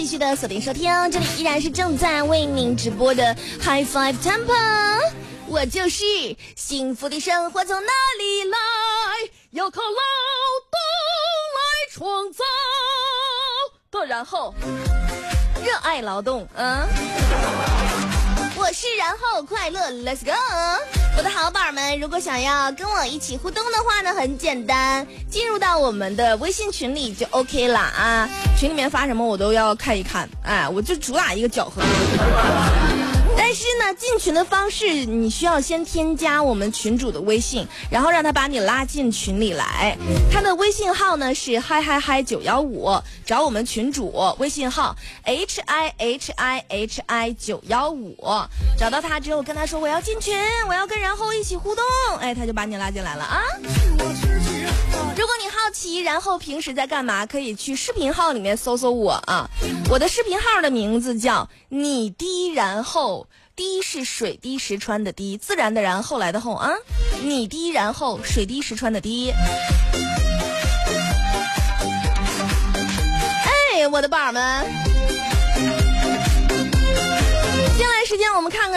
继续的锁定收听，这里依然是正在为您直播的 High Five Temple， 我就是幸福的生活从哪里来，要靠劳动来创造的，然后热爱劳动，我是然后快乐 Let's go。 我的好宝们，如果想要跟我一起互动的话呢，很简单，进入到我们的微信群里就 OK 了啊。群里面发什么我都要看一看，我就主打一个搅和。但是呢，进群的方式你需要先添加我们群主的微信，然后让他把你拉进群里来。他的微信号呢是嗨嗨嗨915，找我们群主微信号 HIHIHI915，找到他之后跟他说我要进群，我要跟然后一起互动，他就把你拉进来了啊。如果你好奇然后平时在干嘛，可以去视频号里面搜搜我啊。我的视频号的名字叫你滴然后，滴是水滴石穿的滴，自然的然后来的后啊，你滴然后水滴石穿的滴。我的宝们，接下来时间我们看看